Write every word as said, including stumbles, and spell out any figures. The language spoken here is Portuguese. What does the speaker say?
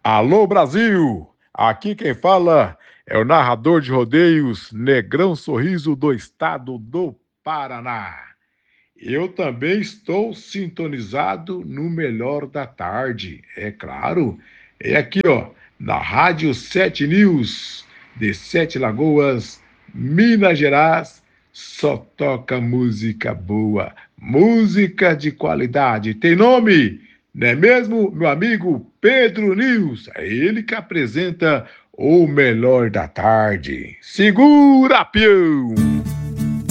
Alô Brasil! Aqui quem fala é o narrador de rodeios Negrão Sorriso do estado do Paraná. Eu também estou sintonizado no melhor da tarde, é claro. É aqui, ó, na Rádio Sete News, de Sete Lagoas, Minas Gerais. Só toca música boa, música de qualidade. Tem nome? Não é mesmo, meu amigo Pedro News? É ele que apresenta o melhor da tarde. Segura, peão!